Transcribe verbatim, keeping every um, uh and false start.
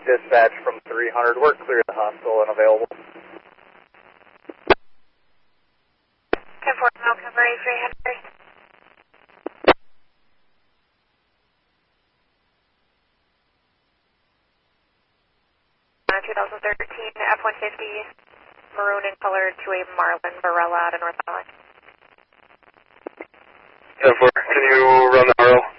dispatch from three hundred. We're clear of the hospital and available. ten four, Montgomery, three hundred. twenty thirteen F one fifty, maroon in color to a Marlin Varela out of North Island. ten four, can you run the R O?